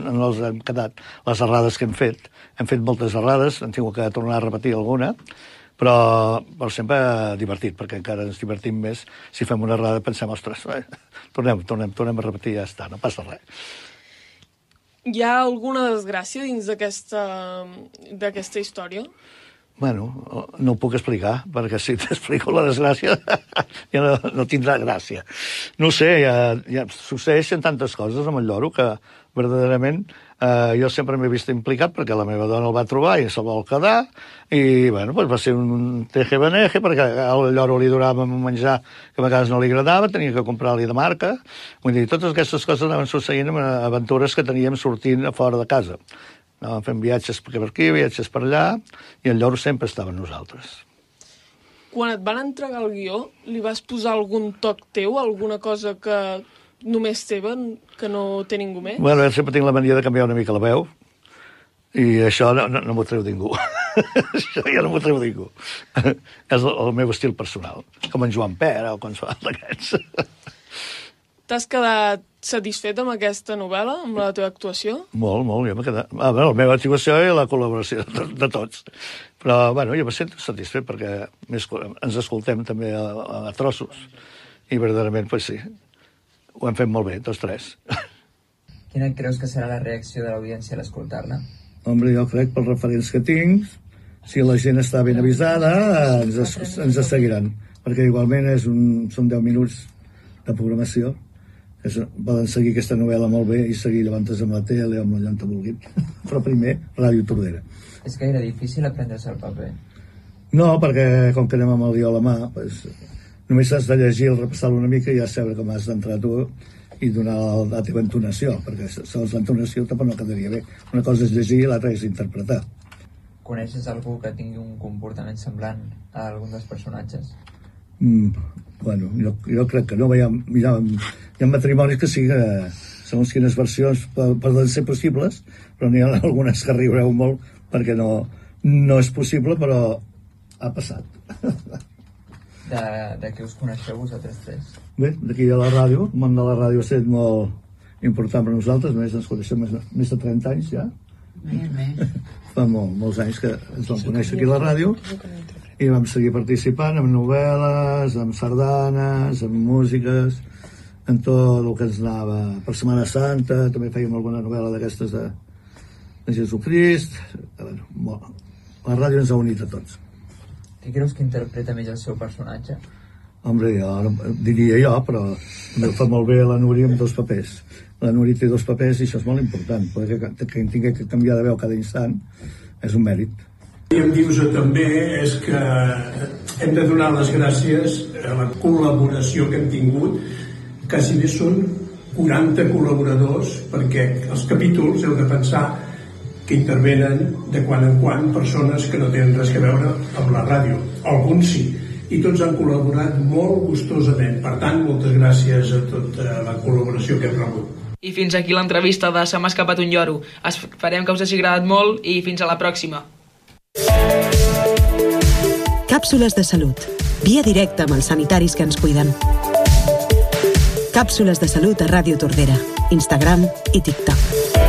els hem quedat les errades que hem fet. Hem fet moltes errades, hem tingut que tornar a repetir alguna, però sempre divertit, perquè encara ens divertim més si fem una errada i pensem, ostres, tornem a repetir i ja està, no passa res. Hi ha alguna desgràcia dins d'aquesta història? Bueno, no ho puc explicar, perquè si t'explico la desgràcia ja no tindrà gràcia. No ho sé, ja succeeixen tantes coses amb el lloro que verdaderament jo sempre m'he vist implicat perquè la meva dona el va trobar i se'l vol quedar i bueno, doncs va ser un teje-beneje perquè al lloro li donava menjar que a vegades no li agradava, tenia que comprar-li de marca. Vull dir, totes aquestes coses anaven succeint amb aventures que teníem sortint a fora de casa. Anàvem fent viatges per aquí, viatges per allà, i el lloro sempre estava amb nosaltres. Quan et van entregar el guió, li vas posar algun toc teu, alguna cosa que només teva, que no té ningú més? Bueno, jo sempre tinc la mania de canviar una mica la veu, i això no m'ho treu ningú. Això ja no m'ho treu ningú. És el meu estil personal, com en Joan Pera o qualsevol d'aquests. T'has quedat satisfet amb aquesta novel·la, amb la teva actuació? Molt, jo m'he quedat... la meva actuació i la col·laboració de tots. Però, bueno, jo me sento satisfet perquè ens escoltem també a trossos. I verdaderament, doncs sí, ho hem fet molt bé, tots tres. Quina creus que serà la reacció de l'audiència a l'escoltar-la? Home, jo crec, pels referents que tinc, si la gent està ben avisada, ens seguiran. Perquè igualment són 10 minuts de programació. Poden seguir aquesta novel·la molt bé i seguir llevantes amb la tele o amb la llanta vulguin. Però primer, Ràdio Tordera. És gaire difícil aprendre-se el paper? No, perquè com que anem amb el guió a la mà, doncs, només has de llegir, repassar-lo una mica i ja saber com has d'entrar tu i donar la teva entonació, perquè segons l'entonació tampoc no quedaria bé. Una cosa és llegir i l'altra és interpretar. Coneixes algú que tingui un comportament semblant a algun dels personatges? Bueno, jo crec que no. Hi ha matrimonis que sí que, segons quines versions, poden ser possibles, però n'hi ha algunes que riureu molt perquè no és possible, però ha passat. De què us coneixeu vosaltres tres? Bé, d'aquí a la ràdio, el món de la ràdio ha estat molt important per nosaltres, ens coneixem més de 30 anys ja. Fa molts anys que ens vam conèixer aquí a la ràdio i vam seguir participant en novel·les, en sardanes, en músiques, en tot el que ens anava per Setmana Santa, també fèiem alguna novel·la d'aquestes de Jesucrist. Bueno, la ràdio ens ha unit a tots. Qui creus que interpreta més el seu personatge? Home, diria jo, però em fa molt bé la Núria amb 2 papers. La Núria té 2 papers i això és molt important, perquè que tingui que canviar de veu cada instant és un mèrit. I em dius també és que hem de donar les gràcies a la col·laboració que hem tingut. Quasi bé són 40 col·laboradors, perquè els capítols heu de pensar que intervenen de quan en quan persones que no tenen res a veure amb la ràdio. Alguns sí, i tots han col·laborat molt gustosament. Per tant, moltes gràcies a tota la col·laboració que hem rebut. I fins aquí l'entrevista de Se m'ha escapat un lloro. Esperem que us hagi agradat molt i fins a la pròxima. Càpsules de salut. Via directa amb els sanitaris que ens cuiden. Càpsules de salut a Ràdio Tordera, Instagram i TikTok.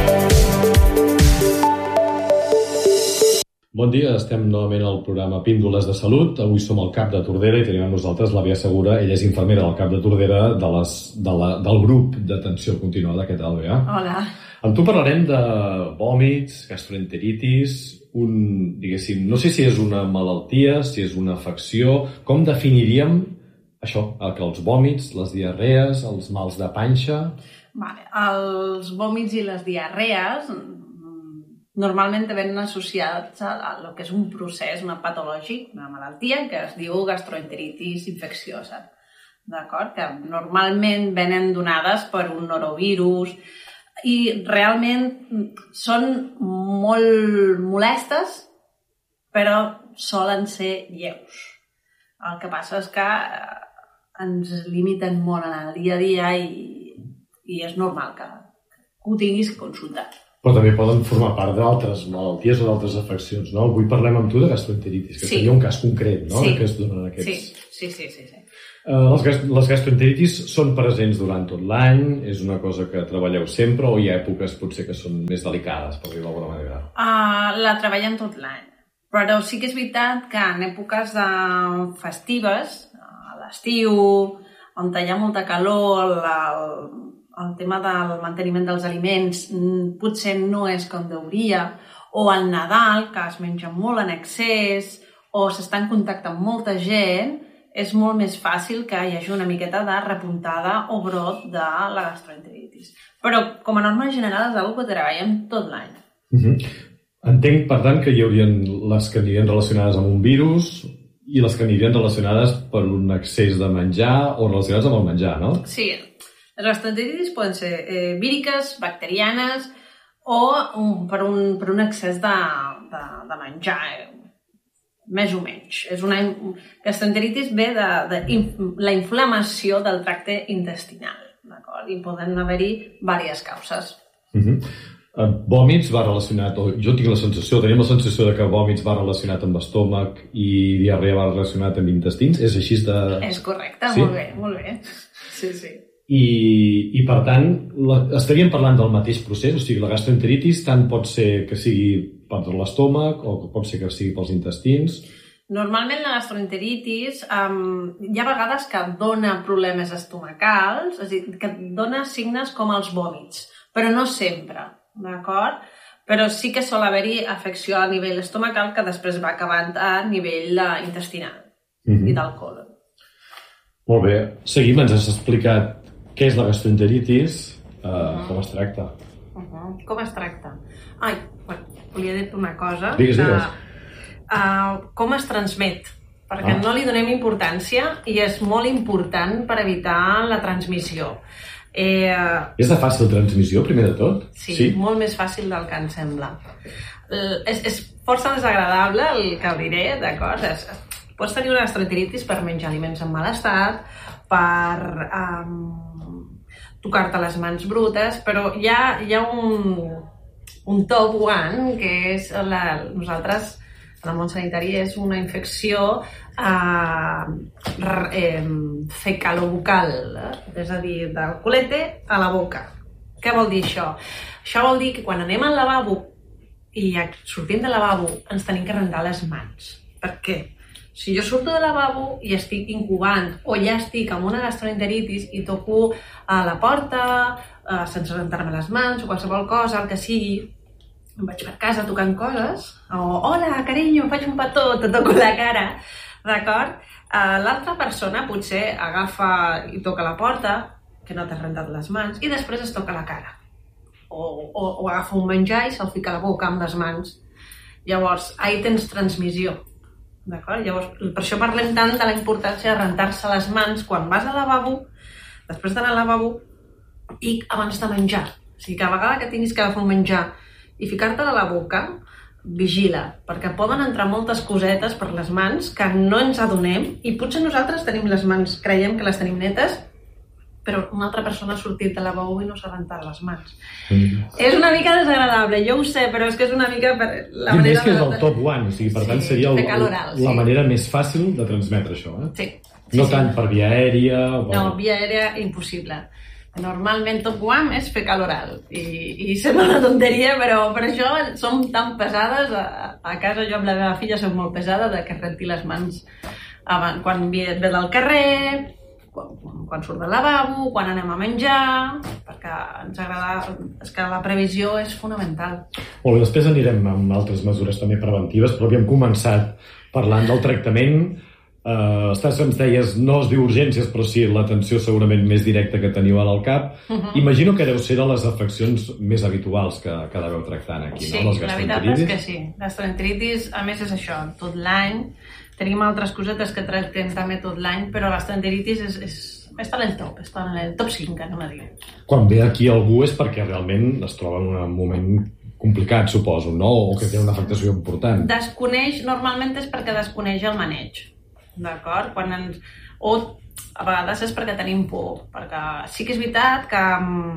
Bon dia, estem novament al programa Píndoles de Salut. Avui som al CAP de Tordera i tenim amb nosaltres la Bea Segura. Ella és infermera del CAP de Tordera del grup d'atenció continuada. Què tal, Bea? Hola. Amb tu parlarem de vòmits, gastroenteritis, diguéssim, no sé si és una malaltia, si és una afecció. Com definiríem això, que els vòmits, les diarrees, els mals de panxa... Vale. Els vòmits i les diarrees normalment venen associats a el que és un procés, una patològic, una malaltia que es diu gastroenteritis infecciosa. D'acord? Que normalment venen donades per un norovirus i realment són molt molestes, però solen ser lleus. El que passa és que ens limiten molt en el dia a dia i és normal que ho tinguis que consultar. Però també poden formar part d'altres malalties o d'altres afeccions, no? Avui parlem amb tu de gastroenteritis, que seria un cas concret, no? Sí. Que es donen aquests... Sí. Les gastroenteritis són presents durant tot l'any? És una cosa que treballeu sempre o hi ha èpoques potser que són més delicades, per dir-ho d'alguna manera? La treballem tot l'any, però sí que és veritat que en èpoques festives, a l'estiu, on hi ha molta calor, el tema del manteniment dels aliments potser no és com deuria, o al Nadal, que es menja molt en excés, o s'està en contacte amb molta gent, és molt més fàcil que hi hagi una miqueta de repuntada o brot de la gastroenteritis. Però, com a norma general, és una cosa que treballem tot l'any. Entenc, per tant, que hi haurien les que anirien relacionades amb un virus i les que anirien relacionades per un excés de menjar o relacionades amb el menjar, no? Sí, les gastroenteritis poden ser víriques, bacterianes o per un excés de menjar, més o menys. Gastroenteritis ve de la inflamació del tracte intestinal, d'acord? I poden haver-hi diverses causes. Vòmits va relacionat, o jo tinc la sensació, tenim la sensació de que vòmits va relacionat amb estómac i diarrea va relacionat amb intestins. És així de... És correcte, sí? Molt bé. Sí. I per tant, estaríem parlant del mateix procés, o sigui, la gastroenteritis tant pot ser que sigui per l'estómac o pot ser que sigui pels intestins. Normalment la gastroenteritis hi ha vegades que dona problemes estomacals, és a dir, que dona signes com els vòmits, però no sempre, d'acord? Però sí que sol haver-hi afecció a nivell estomacal que després va acabant a nivell intestinal i del colon. Molt bé. Seguim, ens has explicat què és la gastroenteritis, com es tracta. Com es tracta? Volia dir-te una cosa. Digues. Com es transmet, perquè no li donem importància i és molt important per evitar la transmissió. És de fàcil transmissió, primer de tot? Sí, molt més fàcil del que ens sembla. És força desagradable el que diré, d'acord? Pots tenir una gastroenteritis per menjar aliments en mal estat, per tocar-te les mans brutes, però hi ha un top one, que és nosaltres, en el món sanitari, és una infecció fecalobucal, és a dir, del culete a la boca. Què vol dir això? Això vol dir que quan anem al lavabo i sortim del lavabo ens tenim que rentar les mans. Per què? Si jo surto del lavabo i estic incubant o ja estic amb una gastroenteritis i toco a la porta sense rentar-me les mans o qualsevol cosa, el que sigui, em vaig per casa tocant coses, o hola, carinyo, em faig un petó, te toco la cara, d'acord? L'altra persona potser agafa i toca la porta, que no t'has rentat les mans, i després es toca la cara. O agafa un menjar i se'l fica a la boca amb les mans. Llavors, ahí tens transmissió. D'acord? Llavors, per això parlem tant de la importància de rentar-se les mans quan vas al lavabo, després d'anar al lavabo i abans de menjar. O sigui, cada vegada que tinguis que agafar un menjar i ficar-te a la boca, vigila, perquè poden entrar moltes cosetes per les mans que no ens adonem i potser nosaltres tenim les mans, creiem que les tenim netes, però una altra persona ha sortit de la lavabo i no s'ha rentat les mans. És una mica desagradable, jo ho sé, però és que és una mica per la manera... Més que és el top one, o sigui, per tant seria la manera més fàcil de transmetre això, eh? Sí. No tant per via aèria... No, via aèria impossible. Normalment top one és fecal oral i sembla una tonteria, però per això som tan pesades. A casa jo amb la meva filla som molt pesada de que renti les mans quan ve del carrer, quan surt del lavabo, quan anem a menjar, perquè ens agrada, és que la previsió és fonamental. Molt bé, després anirem amb altres mesures també preventives, però havíem començat parlant del tractament. Ens deies, no es diu urgències, però sí l'atenció segurament més directa que teniu al cap. Imagino que deu ser de les afeccions més habituals que deveu tractant aquí, no? Sí, la veritat és que sí. Gastroenteritis, a més, és això, tot l'any. Tenim altres cosetes que tractem també tot l'any, però la gastroenteritis està en el top, està en el top 5, no me digui. Quan ve aquí algú és perquè realment es troba en un moment complicat, suposo, no? O que té una afectació important. Normalment és perquè desconeix el maneig, d'acord? O a vegades és perquè tenim por, perquè sí que és veritat que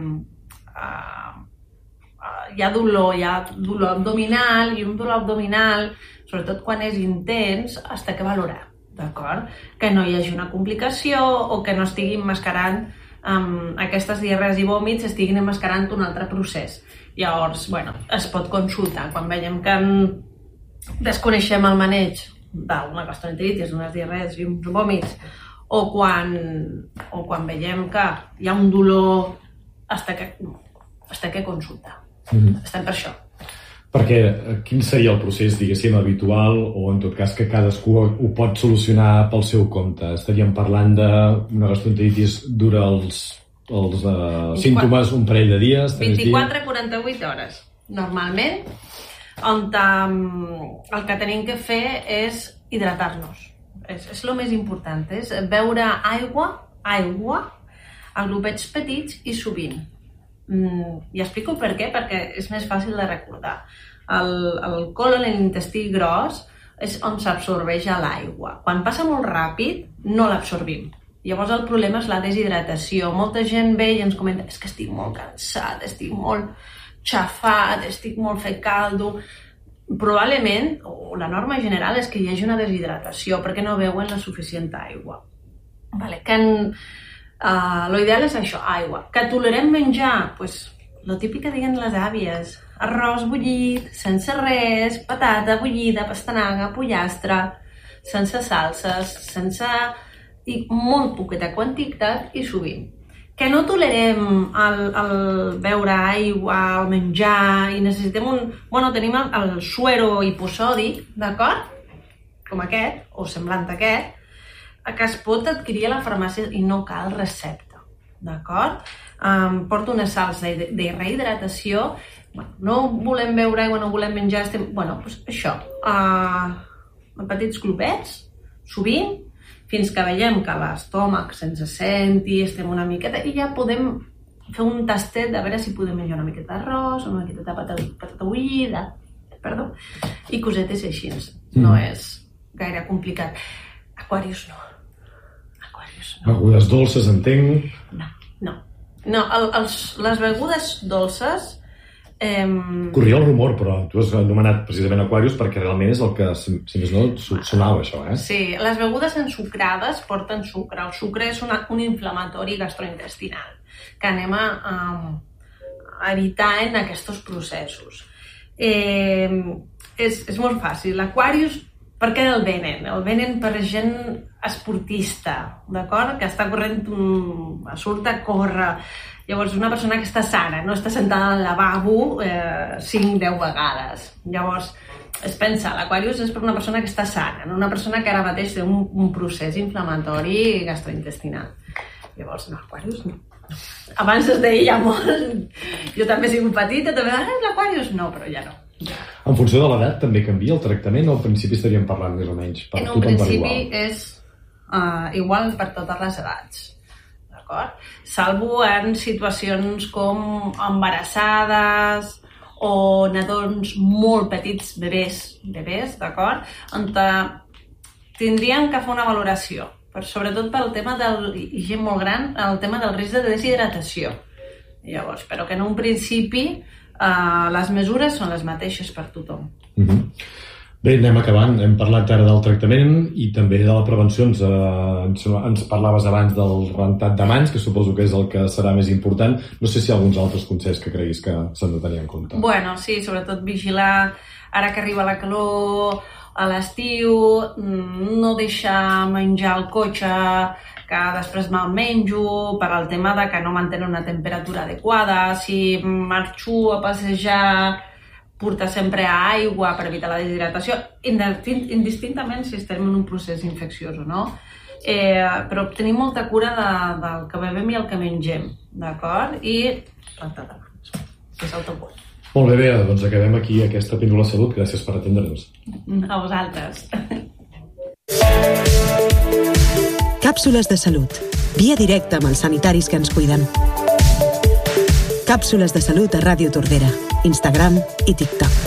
hi ha dolor abdominal, i un dolor abdominal, sobretot quan és intens, has de valorar. d'acord? Que no hi hagi una complicació o que no estigui emmascarant aquestes diarrees i vòmits, estiguin emmascarant un altre procés. Llavors, bueno, es pot consultar. Quan veiem que desconeixem el maneig d'una gastroenteritis, unes diarrees i uns vòmits, o quan veiem que hi ha un dolor, hasta que consultar. Estem per això. Perquè quin seria el procés, diguéssim, habitual, o en tot cas que cadascú ho pot solucionar pel seu compte? Estaríem parlant d'una gastroenteritis dura els símptomes un parell de dies, 24 a 48 hores, normalment, on el que tenim que fer és hidratar-nos. És el més important, és beure aigua, a grupets petits i sovint. I explico per què, perquè és més fàcil de recordar. El colon, l'intestí gros, és on s'absorbeix l'aigua. Quan passa molt ràpid, no l'absorbim. Llavors el problema és la deshidratació. Molta gent ve i ens comenta: és que estic molt cansat, estic molt xafat, estic molt fet caldo. Probablement, o la norma general, és que hi hagi una deshidratació perquè no beuen la suficient aigua. L'ideal és això, aigua. Que tolerem menjar? Doncs lo típic que diguen les àvies: arròs bullit, sense res, patata bullida, pastanaga, pollastre, sense salses, i molt poqueta quantitat i sovint. Que no tolerem el beure aigua, el menjar, i necessitem tenim el suero hiposòdic, d'acord? Com aquest, o semblant a aquest, que es pot adquirir a la farmàcia i no cal recepta, d'acord? Porto unes sals de rehidratació. No volem beure aigua, no volem menjar, doncs això, en petits glopets, sovint, fins que veiem que l'estómac se'ns senti, estem una miqueta, i ja podem fer un tastet de veure si podem menjar una miqueta d'arròs, una miqueta de patata bullida, i cosetes així. No és gaire complicat. Aquarius no. Begudes dolces, entenc? No. Les begudes dolces... Corria el rumor, però tu has anomenat precisament Aquarius perquè realment és el que, si més no, sonava això, eh? Sí, les begudes ensucrades porten sucre. El sucre és un inflamatori gastrointestinal que anem a evitar en aquests processos. És molt fàcil. L'Aquarius, per què el venen? El venen per gent esportista, d'acord? Que està corrent, surt a córrer. Llavors, una persona que està sana, no està sentada al lavabo 5-10 vegades. Llavors, es pensa, l'Aquarius és per una persona que està sana, no una persona que ara mateix té un procés inflamatori gastrointestinal. Llavors, no, Aquarius no. Abans es deia molt. Jo també he sigut petita, també, l'Aquarius no, però ja no. En funció de l'edat també canvia el tractament o al principi estaríem parlant més o menys per tothom per igual? En un principi és igual per totes les edats. Salvo en situacions com embarassades o nadons molt petits, bebès, d'acord? On tindrien que fer una valoració, sobretot pel tema i gent molt gran, el tema del risc de deshidratació. Llavors, però que en un principi les mesures són les mateixes per tothom. Bé, anem acabant. Hem parlat ara del tractament i també de la prevenció. Ens parlaves abans del rentat de mans, que suposo que és el que serà més important. No sé si hi ha alguns altres consells que creguis que s'han de tenir en compte. Bueno, sí, sobretot vigilar, ara que arriba la calor, a l'estiu, no deixar menjar al cotxe, que després me'l menjo, per al tema de que no mantenen una temperatura adequada. Si marxo a passejar, portar sempre aigua per evitar la deshidratació, indistintament si estem en un procés infecciós o no. Però tenim molta cura del que bevem i el que mengem, d'acord? I rentar de mans, que és el top 1. Molt bé, Bea, doncs acabem aquí aquesta píndola Salut. Gràcies per atendre'ns. A vosaltres. Càpsules de salut. Via directa amb els sanitaris que ens cuiden. Càpsules de salut a Ràdio Tordera, Instagram i TikTok.